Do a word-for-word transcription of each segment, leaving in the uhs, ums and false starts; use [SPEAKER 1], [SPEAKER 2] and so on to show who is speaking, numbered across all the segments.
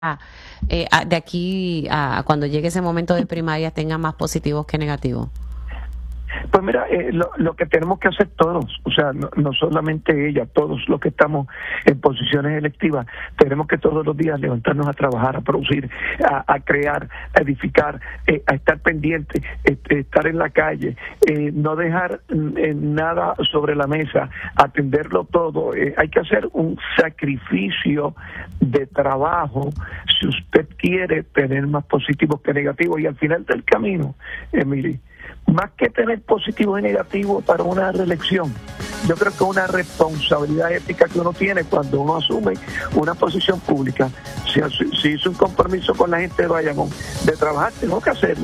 [SPEAKER 1] eh, a- de aquí a cuando llegue ese momento de primarias tenga más positivos que negativos?
[SPEAKER 2] Pues mira, eh, lo, lo que tenemos que hacer todos, o sea, no, no solamente ella, todos los que estamos en posiciones electivas, tenemos que todos los días levantarnos a trabajar, a producir, a, a crear, a edificar, eh, a estar pendientes, este, estar en la calle, eh, no dejar eh, nada sobre la mesa, atenderlo todo. Eh, hay que hacer un sacrificio de trabajo si usted quiere tener más positivos que negativos. Y al final del camino, Emily, más que tener positivos y negativos para una reelección, yo creo que es una responsabilidad ética que uno tiene cuando uno asume una posición pública. Si, si hizo un compromiso con la gente de Bayamón de trabajar, tengo que hacerlo.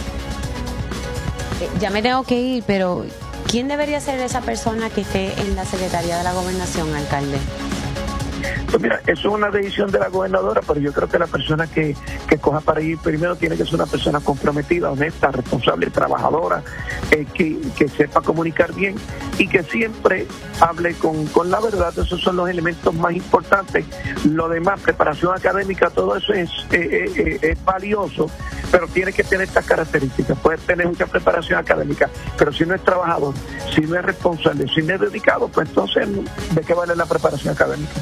[SPEAKER 1] Eh, ya me tengo que ir, pero ¿quién debería ser esa persona que esté en la Secretaría de la Gobernación, alcalde?
[SPEAKER 2] Pues mira, eso es una decisión de la gobernadora, pero yo creo que la persona que, que coja para ir primero tiene que ser una persona comprometida, honesta, responsable, trabajadora, eh, que, que sepa comunicar bien y que siempre hable con, con la verdad. Esos son los elementos más importantes. Lo demás, preparación académica, todo eso es, eh, eh, es valioso, pero tiene que tener estas características. Puede tener mucha preparación académica, pero si no es trabajador, si no es responsable, si no es dedicado, pues entonces, ¿de qué vale la preparación académica?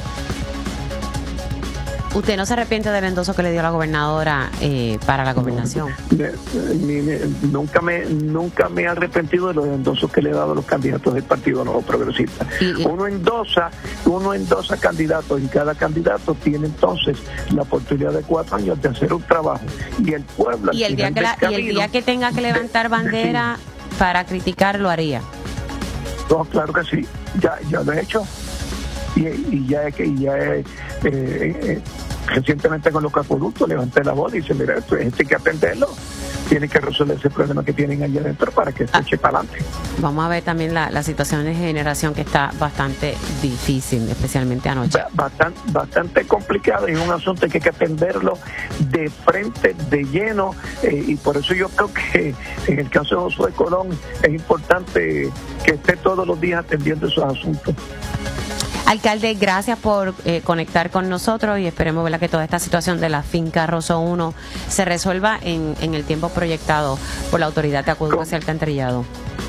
[SPEAKER 1] ¿Usted no se arrepiente del endoso que le dio la gobernadora eh, para la gobernación?
[SPEAKER 2] Ne- ni- ni- nunca me nunca me he arrepentido de los endosos que le he dado a los candidatos del Partido Nuevo Progresista.
[SPEAKER 1] Y- y-
[SPEAKER 2] Uno endosa, uno endosa candidatos y cada candidato tiene entonces la oportunidad de cuatro años de hacer un trabajo. Y el pueblo al
[SPEAKER 1] Y el día
[SPEAKER 2] final
[SPEAKER 1] que, la-
[SPEAKER 2] del
[SPEAKER 1] y el
[SPEAKER 2] camino-
[SPEAKER 1] día que tenga que levantar bandera para criticar, lo haría.
[SPEAKER 2] No, claro que sí, ya ya lo he hecho. Y, y ya es que y ya es, eh, eh, recientemente con los acueductos levanté la voz y dice, mira, esto, esto hay que atenderlo, tiene que resolver ese problema que tienen allá adentro para que se
[SPEAKER 1] Ah.
[SPEAKER 2] eche para adelante.
[SPEAKER 1] Vamos a ver también la, la situación de generación, que está bastante difícil, especialmente anoche.
[SPEAKER 2] Bastante, bastante complicado y es un asunto que hay que atenderlo de frente, de lleno, eh, y por eso yo creo que en el caso de Josué Colón es importante que esté todos los días atendiendo esos asuntos.
[SPEAKER 1] Alcalde, gracias por eh, conectar con nosotros y esperemos, ¿verdad?, que toda esta situación de la finca Rosso uno se resuelva en, en el tiempo proyectado por la Autoridad de Acueductos y Alcantarillado.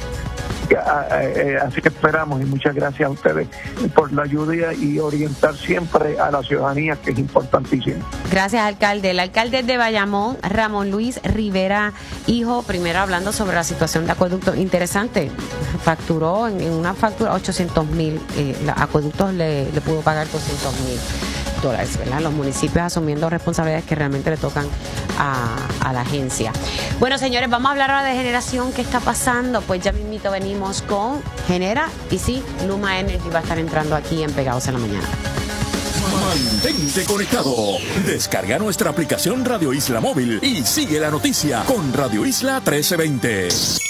[SPEAKER 2] Así que esperamos, y muchas gracias a ustedes por la ayuda y orientar siempre a la ciudadanía, que es importantísimo.
[SPEAKER 1] Gracias, alcalde. El alcalde de Bayamón, Ramón Luis Rivera, hijo, primero hablando sobre la situación de acueductos. Interesante, facturó en, en una factura ochocientos mil, eh, acueductos le, le pudo pagar doscientos mil dólares, ¿verdad? Los municipios asumiendo responsabilidades que realmente le tocan a, a la agencia. Bueno, señores, vamos a hablar ahora de generación. ¿Qué está pasando? Pues ya mismito venimos con Genera, y sí, Luma Energy va a estar entrando aquí en Pegados en la Mañana.
[SPEAKER 3] Mantente conectado. Descarga nuestra aplicación Radio Isla Móvil y sigue la noticia con Radio Isla trece veinte.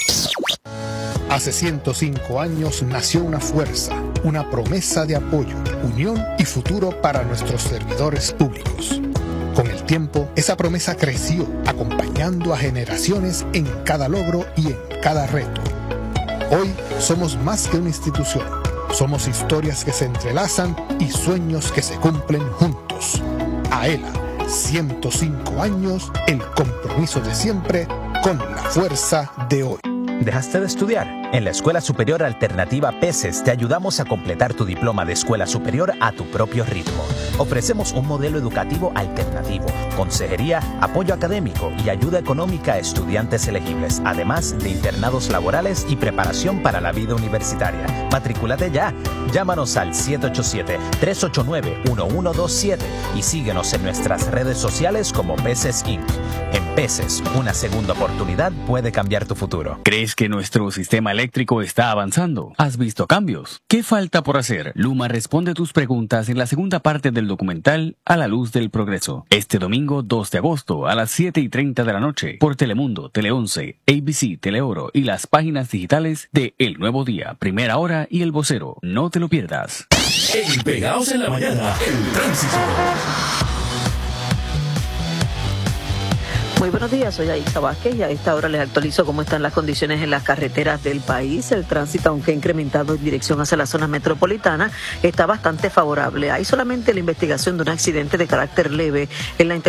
[SPEAKER 4] Hace ciento cinco años nació una fuerza, una promesa de apoyo, unión y futuro para nuestros servidores públicos. Con el tiempo, esa promesa creció, acompañando a generaciones en cada logro y en cada reto. Hoy somos más que una institución. Somos historias que se entrelazan y sueños que se cumplen juntos. AELA, ciento cinco años, el compromiso de siempre con la fuerza de hoy.
[SPEAKER 5] ¿Dejaste de estudiar? En la Escuela Superior Alternativa Peces te ayudamos a completar tu diploma de escuela superior a tu propio ritmo. Ofrecemos un modelo educativo alternativo, consejería, apoyo académico y ayuda económica a estudiantes elegibles, además de internados laborales y preparación para la vida universitaria. Matrículate ya. Llámanos al siete ocho siete, tres ocho nueve, uno uno dos siete y síguenos en nuestras redes sociales como Peces incorporated. En Peces, una segunda oportunidad puede cambiar tu futuro.
[SPEAKER 6] ¿Crees que nuestro sistema eléctrico está avanzando? ¿Has visto cambios? ¿Qué falta por hacer? Luma responde tus preguntas en la segunda parte del documental A la Luz del Progreso. Este domingo dos de agosto a las siete y treinta de la noche por Telemundo, Tele once, A B C, Teleoro y las páginas digitales de El Nuevo Día, Primera Hora y El Vocero. No te lo pierdas.
[SPEAKER 3] En Pegados en la Mañana, el tránsito.
[SPEAKER 7] Muy buenos días, soy Aisha Vázquez y a esta hora les actualizo cómo están las condiciones en las carreteras del país. El tránsito, aunque ha incrementado en dirección hacia la zona metropolitana, está bastante favorable. Hay solamente la investigación de un accidente de carácter leve en la